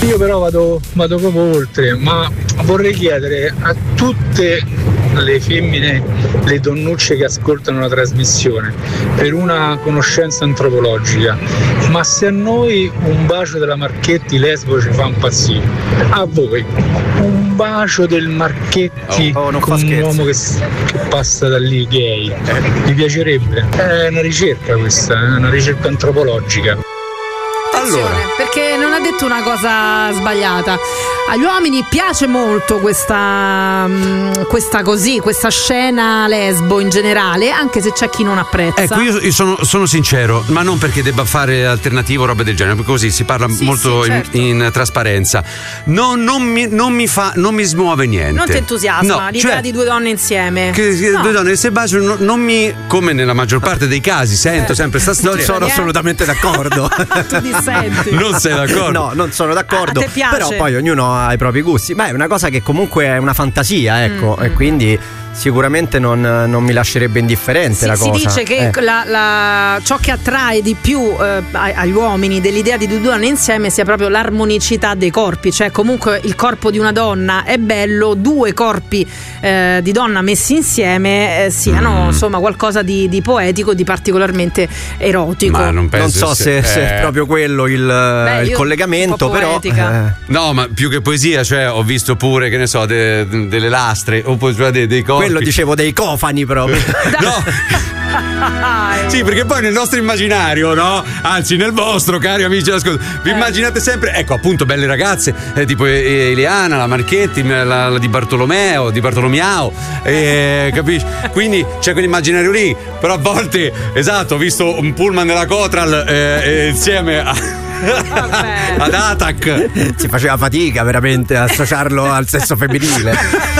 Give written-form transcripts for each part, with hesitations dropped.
Io però vado proprio oltre, ma vorrei chiedere a tutte le femmine, le donnucce che ascoltano la trasmissione, per una conoscenza antropologica, ma se a noi un bacio della Marchetti lesbo ci fa impazzire, a voi un bacio del Marchetti non con fa un uomo che passa da lì gay, vi piacerebbe? È una ricerca questa, è una ricerca antropologica. Allora, perché non ha detto una cosa sbagliata. Agli uomini piace molto questa scena lesbo in generale, anche se c'è chi non apprezza. Ecco, io sono sincero, ma non perché debba fare alternativo o roba del genere, così si parla molto certo. in trasparenza. Non mi smuove niente. Non ti entusiasma l'idea di due donne insieme. Due donne se baciano non mi, come nella maggior parte dei casi, sento sempre sta storia. Non sono assolutamente d'accordo. Tu dissenti. Non sei d'accordo? No, non sono d'accordo. A te piace? Però poi ognuno ha i propri gusti. Ma è una cosa che comunque è una fantasia, ecco, e quindi sicuramente non mi lascerebbe indifferente la cosa. Si dice che ciò che attrae di più agli uomini dell'idea di due donne insieme sia proprio l'armonicità dei corpi, cioè comunque il corpo di una donna è bello, due corpi di donna messi insieme siano insomma qualcosa di poetico, di particolarmente erotico. Ma non so se è proprio quello il collegamento, però no, ma più che poesia, cioè ho visto pure, che ne so, delle lastre oppure dei corpi. Quello dicevo dei cofani proprio. No. Sì, perché poi nel nostro immaginario, no? Anzi, nel vostro, cari amici dell'ascolto, vi immaginate sempre, ecco, appunto, belle ragazze, tipo Eliana, la Marchetti, la di Bartolomeo, di Bartolomiao, capisci? Quindi c'è quell'immaginario lì, però a volte, esatto, ho visto un pullman della Cotral insieme ad Atac. Si faceva fatica veramente a associarlo al sesso femminile.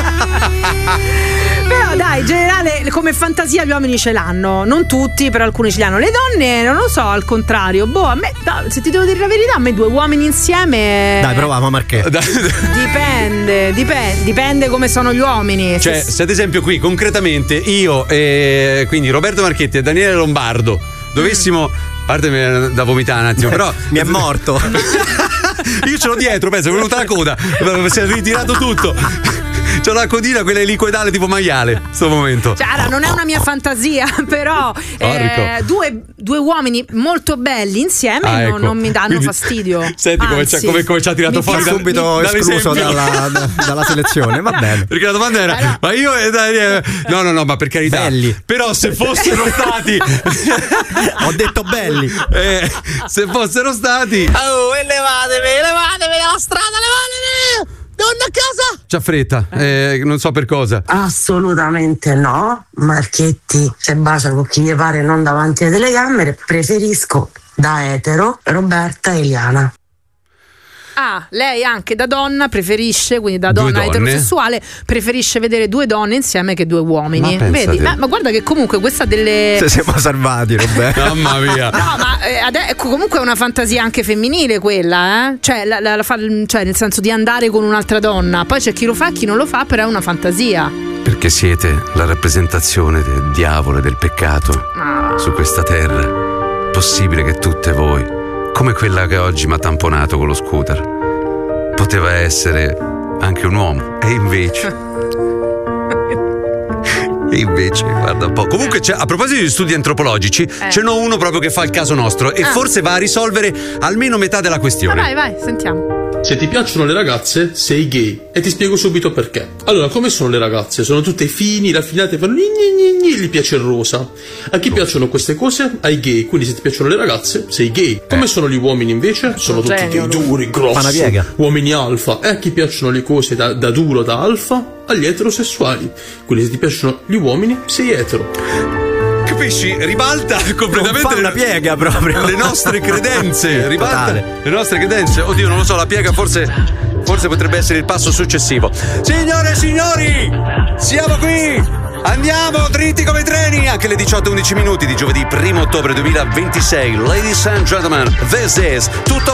Però dai, in generale come fantasia gli uomini ce l'hanno, non tutti, però alcuni ce li hanno. Le donne non lo so, al contrario. A me, se ti devo dire la verità, a me due uomini insieme. Dai, proviamo, Marché. Dipende come sono gli uomini. Cioè, se ad esempio qui concretamente io quindi Roberto Marchetti e Daniele Lombardo dovessimo, a parte da vomitare un attimo, però mi è morto. Io ce l'ho dietro, penso, è venuta la coda, si è ritirato tutto. C'ho la codina, quella elicoidale tipo maiale, sto momento. Cioè, non è una mia fantasia, però due uomini molto belli insieme non mi danno fastidio. Senti come ci ha tirato fuori subito escluso dalla selezione, va bene. Perché la domanda era, ma io no, ma per carità, belli. Però se fossero stati ho detto belli, se fossero stati levatevi dalla strada, levatevi! Donna a casa! C'ha fretta, non so per cosa. Assolutamente no. Marchetti se bacia con chi gli pare, non davanti alle telecamere. Preferisco da etero Roberta e Eliana. Ah, lei anche da donna preferisce, quindi da donna eterosessuale, preferisce vedere due donne insieme che due uomini. Vedi? Ma guarda che comunque questa delle. Se siamo salvati, Roberto. Mamma mia. No, ma comunque è una fantasia anche femminile quella, eh? Cioè, cioè, nel senso di andare con un'altra donna. Poi c'è chi lo fa e chi non lo fa, però è una fantasia. Perché siete la rappresentazione del diavolo e del peccato su questa terra. Possibile che tutte voi, come quella che oggi mi ha tamponato con lo scooter, poteva essere anche un uomo, e invece guarda un po'. Comunque a proposito di studi antropologici, ce n'ho uno proprio che fa il caso nostro e forse va a risolvere almeno metà della questione. Vai, sentiamo. Se ti piacciono le ragazze, sei gay, e ti spiego subito perché. Allora, come sono le ragazze? Sono tutte fini, raffinate, fanno gli piace il rosa. A chi piacciono queste cose? Ai gay. Quindi se ti piacciono le ragazze, sei gay. Come sono gli uomini invece? Sono tutti gay duri, grossi, uomini alfa. E a chi piacciono le cose da duro, da alfa? Agli eterosessuali. Quindi se ti piacciono gli uomini, sei etero. Capisci? Ribalta completamente una piega proprio le nostre credenze. Ribalta le nostre credenze. Oddio, non lo so, la piega forse potrebbe essere il passo successivo. Signore e signori, siamo qui. Andiamo dritti come treni, anche le 18:11 di giovedì 1 ottobre 2026. Ladies and gentlemen, this is Tutto